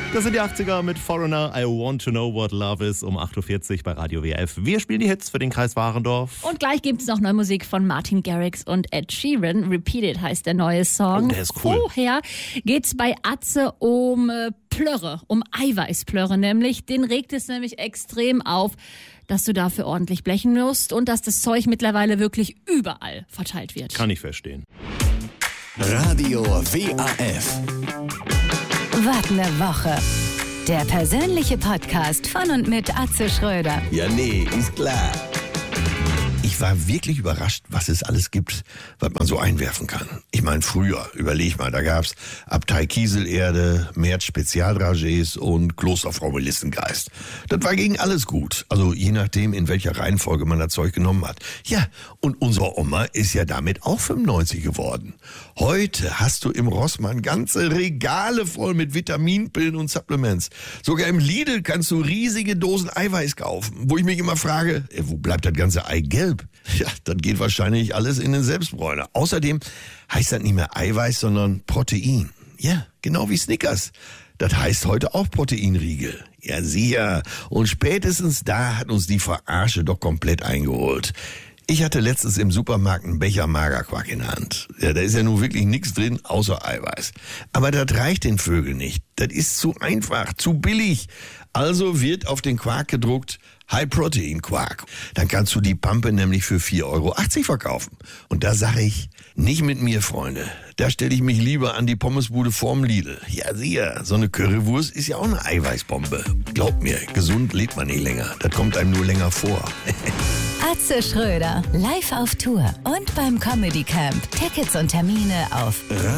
Das sind die 80er mit Foreigner, I Want to Know What Love Is, um 8.40 Uhr bei Radio WF. Wir spielen die Hits für den Kreis Warendorf. Und gleich gibt es noch neue Musik von Martin Garrix und Ed Sheeran. Repeated heißt der neue Song. Oh, der ist cool. Vorher geht's bei Atze um Plörre, um Eiweißplörre nämlich. Den regt es nämlich extrem auf, dass du dafür ordentlich blechen musst und dass das Zeug mittlerweile wirklich überall verteilt wird. Kann ich verstehen. Radio WAF. Wart eine Woche. Der persönliche Podcast von und mit Atze Schröder. Ja, nee, ist klar. Ich war wirklich überrascht, was es alles gibt, was man so einwerfen kann. Ich meine, früher, überleg mal, da gab's Abtei Kieselerde, Merz Spezialdragés und Klosterfrau Melissengeist. Das war gegen alles gut. Also je nachdem, in welcher Reihenfolge man das Zeug genommen hat. Ja, und unsere Oma ist ja damit auch 95 geworden. Heute hast du im Rossmann ganze Regale voll mit Vitaminpillen und Supplements. Sogar im Lidl kannst du riesige Dosen Eiweiß kaufen. Wo ich mich immer frage, wo bleibt das ganze Eigelb? Ja, das geht wahrscheinlich alles in den Selbstbräuner. Außerdem heißt das nicht mehr Eiweiß, sondern Protein. Ja, genau wie Snickers. Das heißt heute auch Proteinriegel. Ja, sicher. Und spätestens da hat uns die Verarsche doch komplett eingeholt. Ich hatte letztens im Supermarkt einen Becher Magerquark in der Hand. Ja, da ist ja nun wirklich nichts drin, außer Eiweiß. Aber das reicht den Vögeln nicht. Das ist zu einfach, zu billig. Also wird auf den Quark gedruckt, High-Protein-Quark. Dann kannst du die Pampe nämlich für 4,80 Euro verkaufen. Und da sage ich, nicht mit mir, Freunde. Da stelle ich mich lieber an die Pommesbude vorm Lidl. Ja, sicher, so eine Currywurst ist ja auch eine Eiweißbombe. Glaubt mir, gesund lebt man nicht länger. Das kommt einem nur länger vor. Atze Schröder, live auf Tour und beim Comedy Camp. Tickets und Termine auf